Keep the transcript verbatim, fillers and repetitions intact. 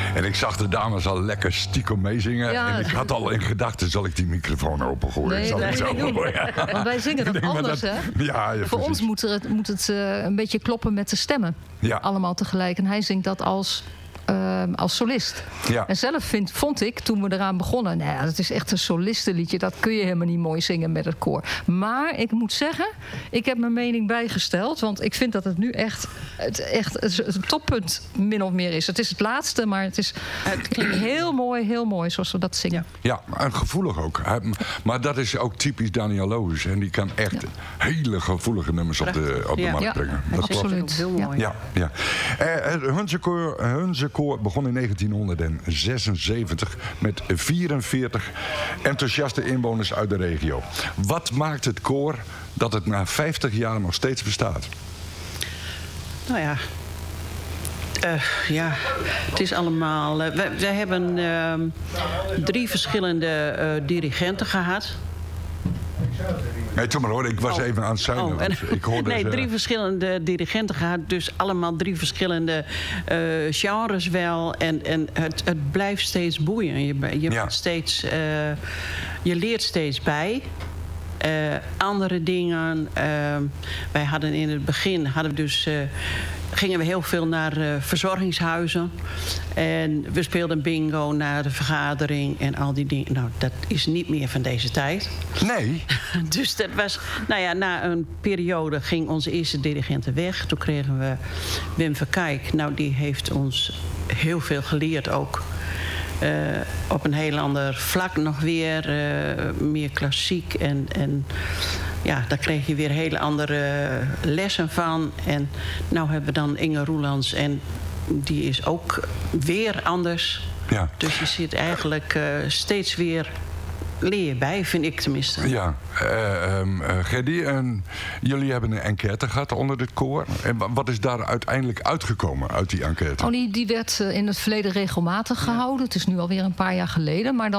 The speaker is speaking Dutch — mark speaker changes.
Speaker 1: En ik zag de dames al lekker stiekem meezingen.
Speaker 2: Ja.
Speaker 1: En ik had al in gedachten, zal ik die microfoon opengooien?
Speaker 2: Nee,
Speaker 1: Zal
Speaker 2: dat
Speaker 1: ik
Speaker 2: moet
Speaker 1: zo
Speaker 2: je niet doen.
Speaker 1: Ja.
Speaker 2: Want wij zingen dat
Speaker 1: Ik denk, maar
Speaker 2: anders,
Speaker 1: dat-
Speaker 2: hè?
Speaker 1: Ja, ja,
Speaker 2: Voor
Speaker 1: precies.
Speaker 2: ons moet het, moet het uh, een beetje kloppen met de stemmen.
Speaker 1: Ja.
Speaker 2: Allemaal tegelijk. En hij zingt dat als, uh, als solist.
Speaker 1: Ja.
Speaker 2: En zelf vind, vond ik, toen we eraan begonnen... Nou ja, dat is echt een solistenliedje. Dat kun je helemaal niet mooi zingen met het koor. Maar ik moet zeggen, ik heb mijn mening bijgesteld. Want ik vind dat het nu echt het, echt het toppunt min of meer is. Het is het laatste, maar het, is, het klinkt heel mooi, heel mooi zoals we dat zingen.
Speaker 1: Ja, en gevoelig ook. Hij- Maar dat is ook typisch Daniel Loos. En die kan echt hele gevoelige nummers op de, op de
Speaker 3: Ja.
Speaker 1: markt
Speaker 2: Ja,
Speaker 1: brengen.
Speaker 3: Hij
Speaker 1: Dat
Speaker 3: zingt
Speaker 1: klopt.
Speaker 3: het ook heel
Speaker 2: Ja.
Speaker 3: mooi.
Speaker 1: Ja, ja. Eh, het Hunzekoor, Hunzekoor begon in negentienhonderdzesenzeventig met vierenveertig enthousiaste inwoners uit de regio. Wat maakt het koor dat het na vijftig jaar nog steeds bestaat?
Speaker 3: Nou ja. Uh, ja, het is allemaal... Uh, we, we hebben uh, drie verschillende uh, dirigenten gehad.
Speaker 1: Nee, toen maar hoor, ik was
Speaker 3: Oh.
Speaker 1: even aan het zuinen.
Speaker 3: Oh, en-
Speaker 1: want ik hoorde
Speaker 3: nee,
Speaker 1: ze-
Speaker 3: drie verschillende dirigenten gehad. Dus allemaal drie verschillende uh, genres wel. En, en het, het blijft steeds boeien. Je, je,
Speaker 1: Ja.
Speaker 3: bent steeds, uh, je leert steeds bij. Uh, andere dingen. Uh, wij hadden in het begin hadden we dus... Uh, gingen we heel veel naar uh, verzorgingshuizen. En we speelden bingo na de vergadering en al die dingen. Nou, dat is niet meer van deze tijd.
Speaker 1: Nee,
Speaker 3: Dus dat was... Nou ja, na een periode ging onze eerste dirigente weg. Toen kregen we Wim Verkijk. Nou, die heeft ons heel veel geleerd ook. Uh, op een heel ander vlak nog weer. Uh, meer klassiek. En, en ja, daar kreeg je weer hele andere lessen van. En nou hebben we dan Inge Roelands. En die is ook weer anders.
Speaker 1: ja.
Speaker 3: Dus je zit eigenlijk uh, steeds weer... leer je bij, vind ik tenminste.
Speaker 1: Ja, uh, um, uh, Gerdy, en jullie hebben een enquête gehad onder dit koor. En wa- wat is daar uiteindelijk uitgekomen uit die enquête?
Speaker 2: Oh, die, die werd uh, in het verleden regelmatig gehouden. Het is nu alweer een paar jaar geleden. Maar dan